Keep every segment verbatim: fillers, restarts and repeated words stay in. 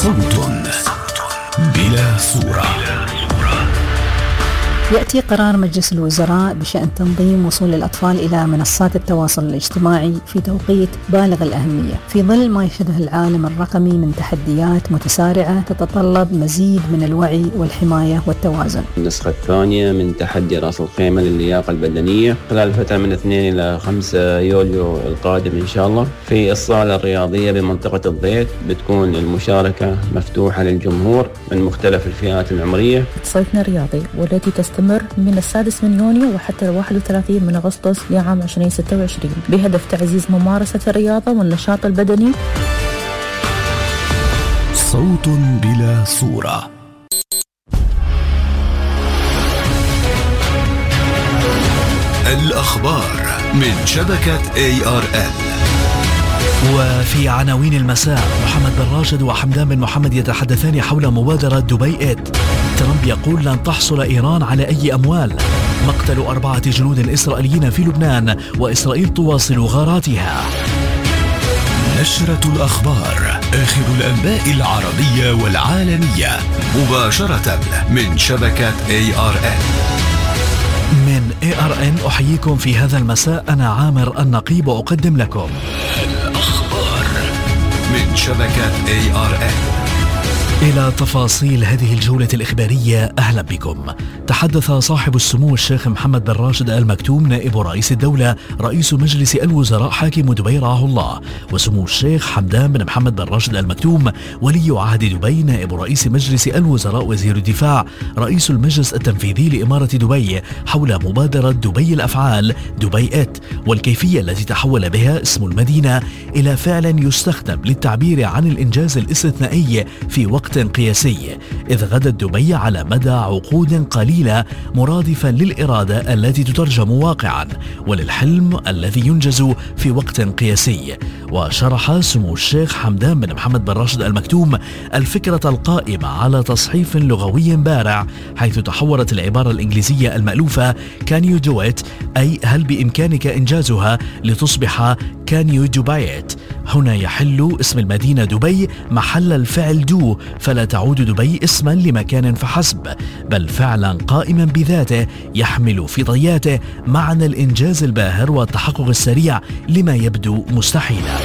صوت بلا صورة. يأتي قرار مجلس الوزراء بشأن تنظيم وصول الأطفال إلى منصات التواصل الاجتماعي في توقيت بالغ الأهمية في ظل ما يشهده العالم الرقمي من تحديات متسارعة تتطلب مزيد من الوعي والحماية والتوازن. النسخة الثانية من تحدي رأس الخيمة للياقة البدنية خلال فترة من اثنين إلى خمسة يوليو القادم إن شاء الله في الصالة الرياضية بمنطقة الضيط. بتكون المشاركة مفتوحة للجمهور من مختلف الفئات العمرية. صيفنا الرياضي والتي تستمر من السادس من يونيو وحتى الواحد وثلاثين من أغسطس لعام ألفين وستة وعشرين بهدف تعزيز ممارسة الرياضة والنشاط البدني. صوت بلا صورة. الأخبار من شبكة إيه آر إل. وفي عناوين المساء، محمد بن راشد وحمدان بن محمد يتحدثان حول مبادرة دبي إيت. ترامب يقول لن تحصل إيران على أي أموال. مقتل أربعة جنود إسرائيليين في لبنان وإسرائيل تواصل غاراتها. نشرة الأخبار، آخر الأنباء العربية والعالمية مباشرة من شبكة إيه آر إل. من إيه آر إن أحييكم في هذا المساء. أنا عامر النقيب وأقدم لكم الأخبار من شبكة إيه آر إل. إلى تفاصيل هذه الجولة الإخبارية، أهلا بكم. تحدث صاحب السمو الشيخ محمد بن راشد آل مكتوم نائب رئيس الدولة رئيس مجلس الوزراء حاكم دبي رعاه الله، وسمو الشيخ حمدان بن محمد بن راشد آل مكتوم ولي عهد دبي نائب رئيس مجلس الوزراء وزير الدفاع رئيس المجلس التنفيذي لإمارة دبي حول مبادرة دبي الأفعال دبي إيت، والكيفية التي تحول بها اسم المدينة إلى فعل يستخدم للتعبير عن الإنجاز الاستثنائي في وقت قياسي، إذ غدت دبي على مدى عقود قليلة مرادفا للإرادة التي تترجم واقعا وللحلم الذي ينجز في وقت قياسي. وشرح سمو الشيخ حمدان بن محمد بن راشد آل مكتوم الفكرة القائمة على تصحيف لغوي بارع، حيث تحورت العبارة الإنجليزية المألوفة can you do it، أي هل بإمكانك إنجازها، لتصبح can you Dubai it. هنا يحل اسم المدينة دبي محل الفعل دو، فلا تعود دبي اسما لمكان فحسب، بل فعلا قائما بذاته يحمل في طياته معنى الإنجاز الباهر والتحقق السريع لما يبدو مستحيلا.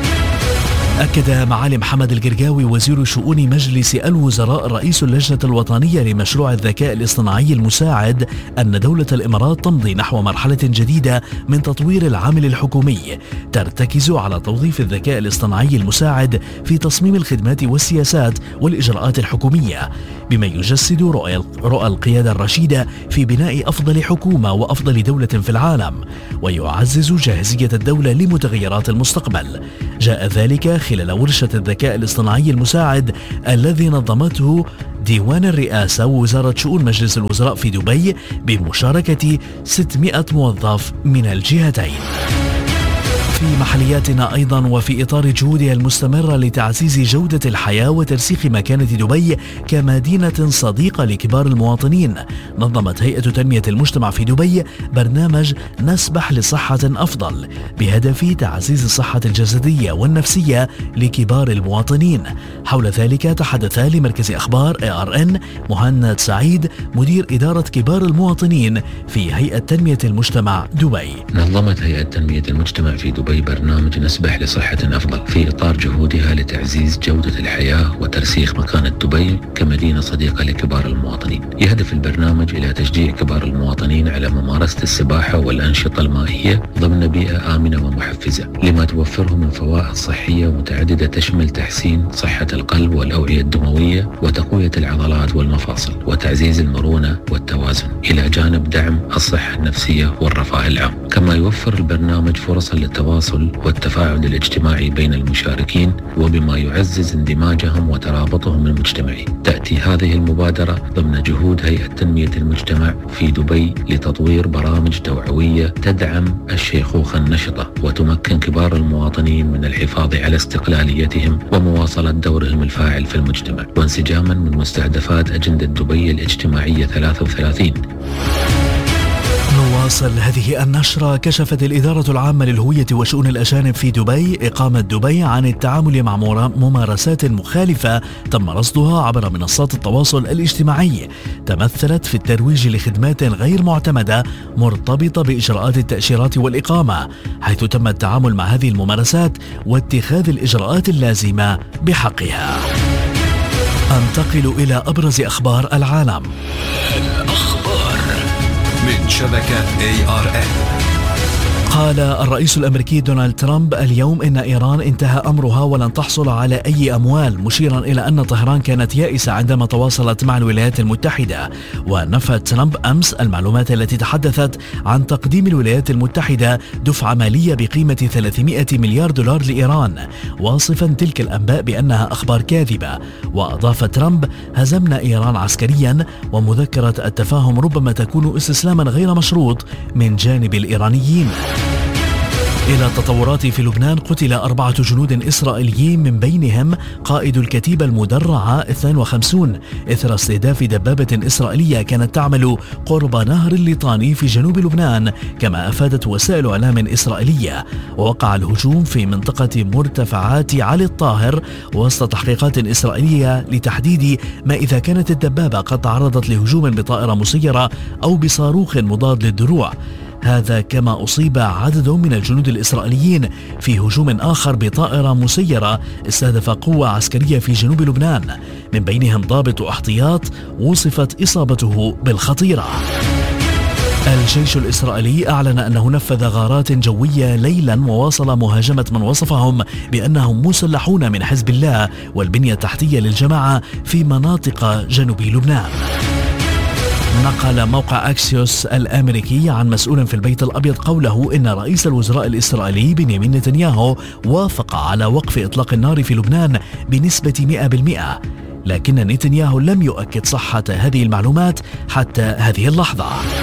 أكد معالي محمد القرقاوي وزير شؤون مجلس الوزراء رئيس اللجنة الوطنية لمشروع الذكاء الاصطناعي المساعد أن دولة الإمارات تمضي نحو مرحلة جديدة من تطوير العمل الحكومي ترتكز على توظيف الذكاء الاصطناعي المساعد في تصميم الخدمات والسياسات والإجراءات الحكومية، بما يجسد رؤى رؤى القيادة الرشيدة في بناء أفضل حكومة وأفضل دولة في العالم، ويعزز جاهزية الدولة لمتغيرات المستقبل. جاء ذلك خلال ورشة الذكاء الاصطناعي المساعد الذي نظمته ديوان الرئاسة ووزارة شؤون مجلس الوزراء في دبي بمشاركة ستمائة موظف من الجهتين. في محلياتنا أيضا، وفي إطار جهودها المستمرة لتعزيز جودة الحياة وترسيخ مكانة دبي كمدينة صديقة لكبار المواطنين، نظمت هيئة تنمية المجتمع في دبي برنامج نسبح لصحة أفضل بهدف تعزيز الصحة الجسدية والنفسية لكبار المواطنين. حول ذلك تحدث لمركز أخبار إيه آر إن مهند سعيد مدير إدارة كبار المواطنين في هيئة تنمية المجتمع دبي. نظمت هيئة تنمية المجتمع في دبي برنامج نسبح لصحة أفضل في إطار جهودها لتعزيز جودة الحياة وترسيخ مكانة دبي كمدينة صديقة لكبار المواطنين. يهدف البرنامج إلى تشجيع كبار المواطنين على ممارسة السباحة والأنشطة المائية ضمن بيئة آمنة ومحفزة لما توفره من فوائد صحية متعددة تشمل تحسين صحة القلب والأوعية الدموية وتقوية العضلات والمفاصل وتعزيز المرونة والتوازن، إلى جانب دعم الصحة النفسية والرفاه العام. كما يوفر البرنامج فرصا للتواصل والتفاعل الاجتماعي بين المشاركين، وبما يعزز اندماجهم وترابطهم المجتمعي. تأتي هذه المبادرة ضمن جهود هيئة تنمية المجتمع في دبي لتطوير برامج توعوية تدعم الشيخوخة النشطة وتمكن كبار المواطنين من الحفاظ على استقلاليتهم ومواصلة دورهم الفاعل في المجتمع، وانسجاما من مستهدفات أجندة دبي الاجتماعية ثلاثة وثلاثين. نواب نواصل هذه النشرة. كشفت الإدارة العامة للهوية وشؤون الأجانب في دبي إقامة دبي عن التعامل مع ممارسات مخالفة تم رصدها عبر منصات التواصل الاجتماعي تمثلت في الترويج لخدمات غير معتمدة مرتبطة بإجراءات التأشيرات والإقامة، حيث تم التعامل مع هذه الممارسات واتخاذ الإجراءات اللازمة بحقها. أنتقل إلى أبرز أخبار العالم. الأخبار من شبكة إيه آر إن. قال الرئيس الأمريكي دونالد ترامب اليوم إن إيران انتهى أمرها ولن تحصل على أي أموال، مشيرا إلى أن طهران كانت يائسة عندما تواصلت مع الولايات المتحدة. ونفى ترامب أمس المعلومات التي تحدثت عن تقديم الولايات المتحدة دفعة مالية بقيمة ثلاثمائة مليار دولار لإيران، واصفا تلك الأنباء بأنها أخبار كاذبة. وأضاف ترامب: هزمنا إيران عسكريا، ومذكرة التفاهم ربما تكون استسلاما غير مشروط من جانب الإيرانيين. إلى التطورات في لبنان. قتل أربعة جنود إسرائيليين من بينهم قائد الكتيبة المدرعة اثنين وخمسين إثر استهداف دبابة إسرائيلية كانت تعمل قرب نهر الليطاني في جنوب لبنان، كما أفادت وسائل إعلام إسرائيلية. ووقع الهجوم في منطقة مرتفعات علي الطاهر وسط تحقيقات إسرائيلية لتحديد ما إذا كانت الدبابة قد تعرضت لهجوم بطائرة مسيرة أو بصاروخ مضاد للدروع. هذا كما أصيب عدد من الجنود الإسرائيليين في هجوم آخر بطائرة مسيرة استهدف قوة عسكرية في جنوب لبنان، من بينهم ضابط احتياط وصفت إصابته بالخطيرة. الجيش الإسرائيلي أعلن أنه نفذ غارات جوية ليلا وواصل مهاجمة من وصفهم بأنهم مسلحون من حزب الله والبنية التحتية للجماعة في مناطق جنوب لبنان. نقل موقع أكسيوس الأمريكي عن مسؤول في البيت الأبيض قوله إن رئيس الوزراء الإسرائيلي بنيامين نتنياهو وافق على وقف إطلاق النار في لبنان بنسبة مئة بالمئة، لكن نتنياهو لم يؤكد صحة هذه المعلومات حتى هذه اللحظة.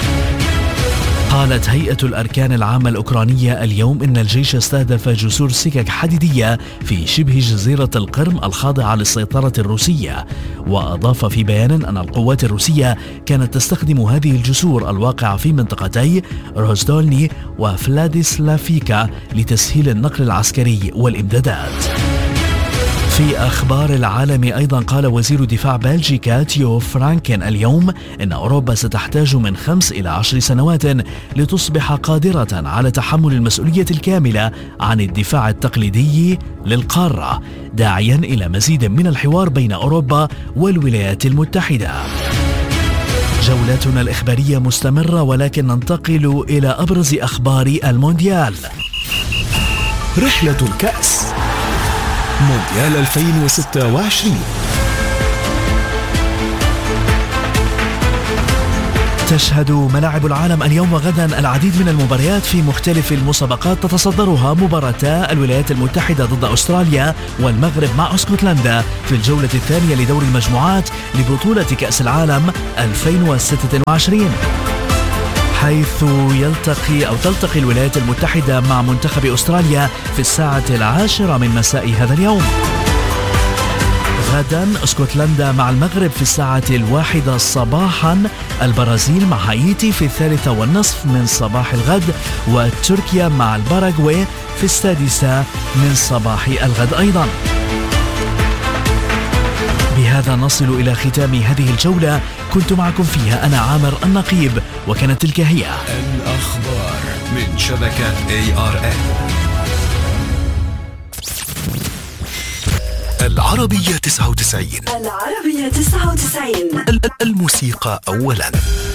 قالت هيئة الأركان العامة الأوكرانية اليوم إن الجيش استهدف جسور سكك حديدية في شبه جزيرة القرم الخاضعة للسيطرة الروسية. وأضاف في بيان أن القوات الروسية كانت تستخدم هذه الجسور الواقعة في منطقتي روزدولني وفلاديسلافيكا لتسهيل النقل العسكري والإمدادات. في أخبار العالم أيضا قال وزير دفاع بلجيكا تيو فرانكن اليوم إن أوروبا ستحتاج من خمس إلى عشر سنوات لتصبح قادرة على تحمل المسؤولية الكاملة عن الدفاع التقليدي للقارة، داعيا إلى مزيد من الحوار بين أوروبا والولايات المتحدة. جولتنا الإخبارية مستمرة، ولكن ننتقل إلى أبرز أخبار المونديال. رحلة الكأس مونديال ألفين وستة وعشرين. تشهد ملاعب العالم اليوم وغدا العديد من المباريات في مختلف المسابقات، تتصدرها مباراتا الولايات المتحدة ضد أستراليا والمغرب مع اسكتلندا في الجولة الثانية لدور المجموعات لبطولة كأس العالم ألفين وستة وعشرين، حيث يلتقي أو تلتقي الولايات المتحدة مع منتخب أستراليا في الساعة العاشرة من مساء هذا اليوم. غدا اسكتلندا مع المغرب في الساعة الواحدة صباحا، البرازيل مع هايتي في الثالثة والنصف من صباح الغد، وتركيا مع الباراغواي في السادسة من صباح الغد أيضا. بهذا نصل إلى ختام هذه الجولة، كنت معكم فيها أنا عامر النقيب، وكانت تلك هي الأخبار من شبكة إيه آر إن. العربية تسعة وتسعين. العربية تسعة وتسعين. الموسيقى أولاً.